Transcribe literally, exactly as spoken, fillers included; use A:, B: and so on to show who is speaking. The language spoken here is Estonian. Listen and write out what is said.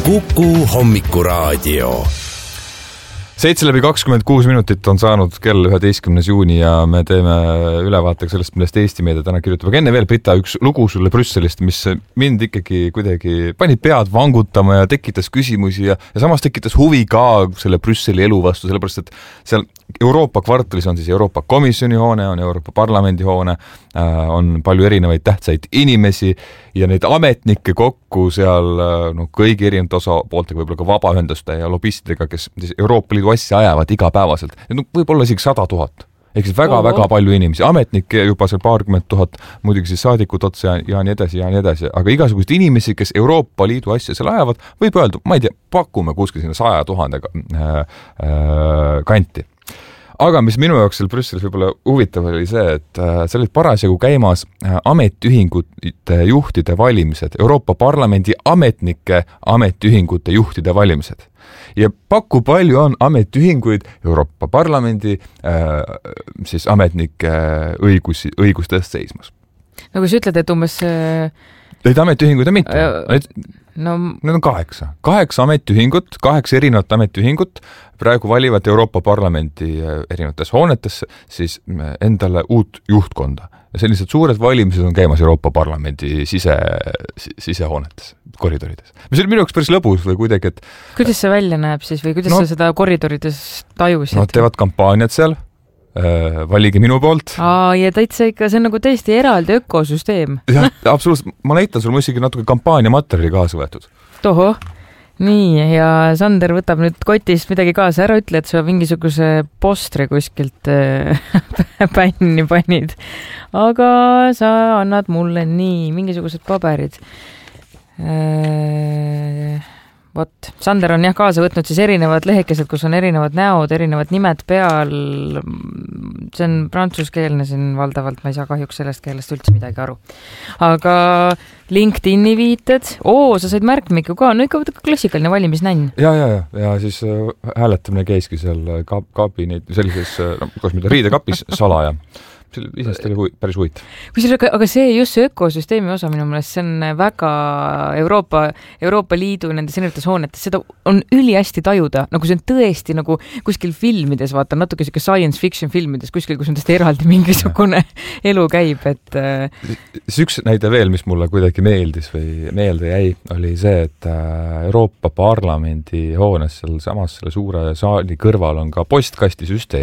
A: Kuku hommikuraadio.
B: seitse läbi kakskümmend kuus minutit on saanud kell üheteistkümnes juuni ja me teeme ülevaatega sellest, millest Eesti meedia täna kirjutab. Aga enne veel, Brita, üks lugu sulle Brüsselist, mis mind ikkagi kuidagi pani pead vangutama ja tekitas küsimusi ja, ja samas tekitas huvi ka selle Brüsseli elu vastu, sellepärast et seal Euroopa kvartalis on siis Euroopa Komisjoni hoone, on Euroopa Parlamendi hoone, on palju erinevaid tähtsaid inimesi ja neid ametnikke kokku seal no, kõigi erinevate osapooltega, võib-olla ka vabaühenduste ja lobistidega, kes Euroopa Liidu asja ajavad igapäevaselt. No, võib-olla isegi sada tuhat. Ehk siis väga-väga palju inimesi. Ametnikke juba seal paarkümmend tuhat, muidugi siis saadikud otsa ja, ja nii edasi ja nii edasi. Aga igasugused inimesi, kes Euroopa Liidu asja seal ajavad, võib öelda, ma ei tea, pakume kuskil sinna saja tuhandega äh, äh, kanti. Aga mis minu jaoks seal Brüsselis võib-olla huvitav oli see, et äh, seal olid parasjagu käimas äh, ametiühingute juhtide valimised, Euroopa Parlamendi ametnike ametiühingute juhtide valimised. Ja paku palju on ametiühinguid Euroopa Parlamendi äh, siis ametnike õigusi, õigustest seismas.
C: Nagu sa ütled, et umbes...
B: Neid ametiühinguid on mitte. Need,
C: no...
B: need on kaheksa. Kaheksa ametiühingut, kaheksa erinevat ametiühingut praegu valivad Euroopa Parlamendi erinevates hoonetes siis endale uut juhtkonda. Ja sellised suured valimised on käimas Euroopa Parlamendi sise, sisehoonetes, koridorides. Mis oli minu jaoks päris lõbus või kuidagi, et... Kuidas
C: see välja näeb siis või kuidas no, sa seda koridorides tajusid?
B: No, teevad kampaaniad seal. Valige minu poolt.
C: Aa, ja täitsa ikka, see on nagu tõesti eraldi ökosüsteem.
B: Jah, absoluutselt. Ma näitan sul muidugi natuke kampaania materjali kaasa võetud.
C: Toho. Nii, ja Sander võtab nüüd kotist midagi kaasa. Ära ütle, et sa mingisuguse postri kuskilt bänni panid. Aga sa annad mulle nii mingisugused paberid. Eee... Vot, Sander on jah kaasa võtnud siis erinevad lehekesed, kus on erinevad näod, erinevad nimed peal. See on prantsuskeelne siin valdavalt, ma ei saa kahjuks sellest keelest üldse midagi aru. Aga LinkedIni viited, oo, sa said märkmiku ka, no ikka klassikaline valimisnänn.
B: Ja, ja, ja, ja siis hääletamine käiski seal kabinet, sellises, no, kus mida riidekapis salaja. Isest oli päris huvitav.
C: Aga see just see ökosüsteemi osa minu meelest, see on väga Euroopa, Euroopa Liidu nendes erinevates hoonetes, seda on ülihästi tajuda, nagu see on tõesti nagu kuskil filmides, vaata, natuke siuke science fiction filmides, kuskil, kus on tõesti eraldi mingisugune elu käib, et...
B: See üks näide veel, mis mulle kuidagi meeldis või meelde jäi, oli see, et Euroopa Parlamendi hoones seal samas selle suure saali kõrval on ka postkastisüsteem.